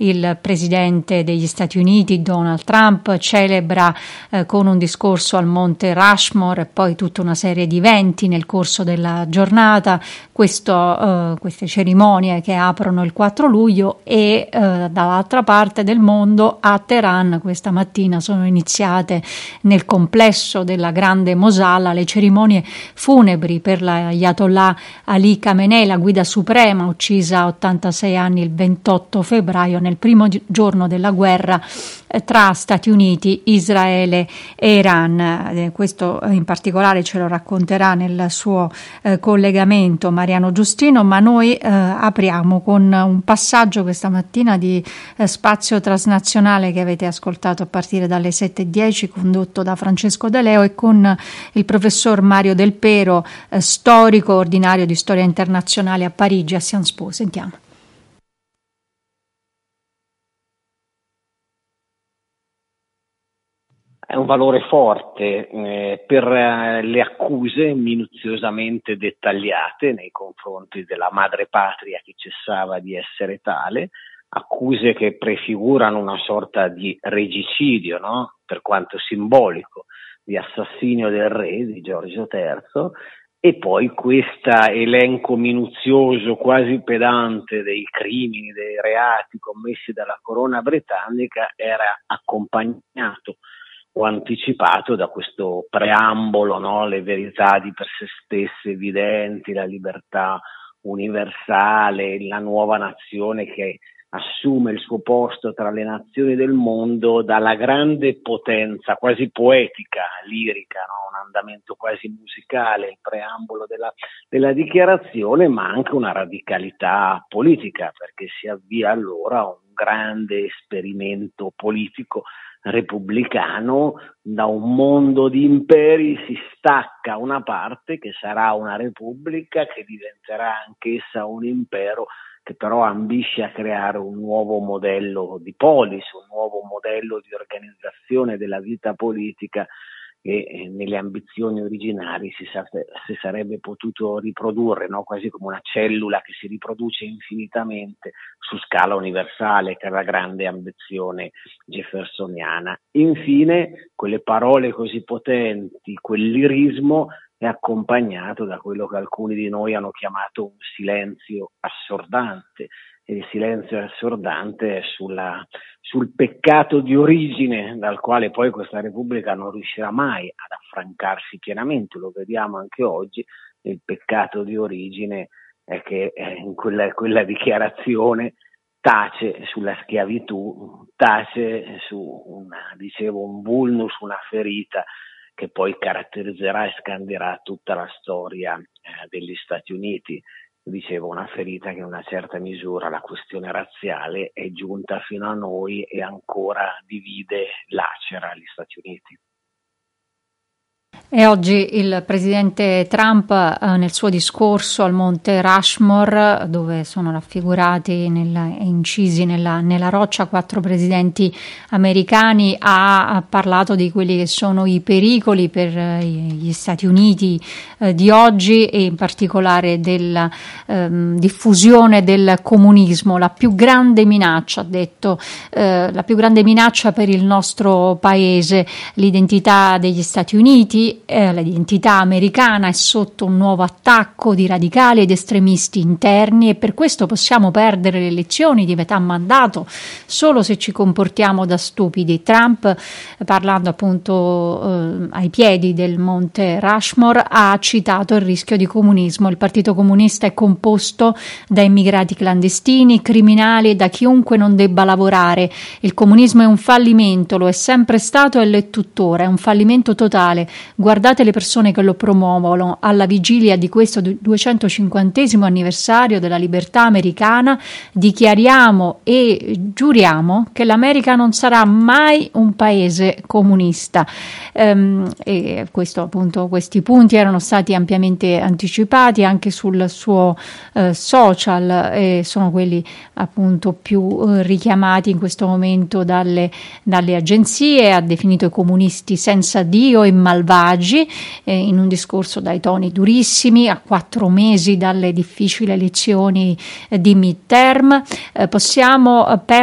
il presidente degli Stati Uniti Donald Trump celebra con un discorso al Monte Rushmore e poi tutta una serie di eventi nel corso della giornata queste cerimonie che aprono il 4 luglio e dall'altra parte del mondo a Teheran questa mattina sono iniziate nel complesso della grande Mosalla le cerimonie funebri per l'Ayatollah Ali Khamenei, la guida suprema uccisa a 86 anni il 28 febbraio nel primo giorno della guerra tra Stati Uniti, Israele e Iran. Questo in particolare ce lo racconterà nel suo collegamento Mariano Giustino, ma noi apriamo con un passaggio questa mattina di Spazio Transnazionale che avete ascoltato a partire dalle 7:10, condotto da Francesco De Leo e con il professor Mario Del Pero, storico ordinario di storia internazionale a Parigi, a Sciences Po. Sentiamo. È un valore forte per le accuse minuziosamente dettagliate nei confronti della madrepatria che cessava di essere tale, accuse che prefigurano una sorta di regicidio, no? Per quanto simbolico, di assassinio del re, di Giorgio III, e poi questo elenco minuzioso, quasi pedante, dei crimini, dei reati commessi dalla corona britannica era accompagnato o anticipato da questo preambolo, no? Le verità di per sé stesse evidenti, la libertà universale, la nuova nazione che assume il suo posto tra le nazioni del mondo, dalla grande potenza quasi poetica, lirica, no? Un andamento quasi musicale, il preambolo della dichiarazione, ma anche una radicalità politica, perché si avvia allora un grande esperimento politico repubblicano. Da un mondo di imperi si stacca una parte che sarà una repubblica, che diventerà anch'essa un impero, che però ambisce a creare un nuovo modello di polis, un nuovo modello di organizzazione della vita politica che nelle ambizioni originali si sarebbe potuto riprodurre, no? Quasi come una cellula che si riproduce infinitamente su scala universale, che è la grande ambizione jeffersoniana. Infine, quelle parole così potenti, quel lirismo è accompagnato da quello che alcuni di noi hanno chiamato un silenzio assordante. E il silenzio assordante è sul peccato di origine dal quale poi questa Repubblica non riuscirà mai ad affrancarsi pienamente. Lo vediamo anche oggi. Il peccato di origine è che in quella dichiarazione tace sulla schiavitù, tace su un vulnus, una ferita che poi caratterizzerà e scandirà tutta la storia degli Stati Uniti. Dicevo, una ferita che in una certa misura la questione razziale è giunta fino a noi e ancora divide, lacera gli Stati Uniti. E oggi il presidente Trump nel suo discorso al Monte Rushmore, dove sono raffigurati incisi nella roccia 4 presidenti americani, ha parlato di quelli che sono i pericoli per gli Stati Uniti di oggi e in particolare della diffusione del comunismo, la più grande minaccia, ha detto, la più grande minaccia per il nostro paese. L'identità degli Stati Uniti, l'identità americana è sotto un nuovo attacco di radicali ed estremisti interni e per questo possiamo perdere le elezioni di metà mandato solo se ci comportiamo da stupidi. Trump, parlando appunto ai piedi del Monte Rushmore, ha citato il rischio di comunismo. Il Partito Comunista è composto da immigrati clandestini, criminali e da chiunque non debba lavorare. Il comunismo è un fallimento, lo è sempre stato e lo è tuttora, è un fallimento totale. Guardate le persone che lo promuovono. Alla vigilia di questo 250° anniversario della libertà americana dichiariamo e giuriamo che l'America non sarà mai un paese comunista. E questo, appunto, questi punti erano stati ampiamente anticipati anche sul suo social e sono quelli appunto più richiamati in questo momento dalle agenzie. Ha definito i comunisti senza Dio e malvagi in un discorso dai toni durissimi a 4 mesi dalle difficili elezioni di midterm. Possiamo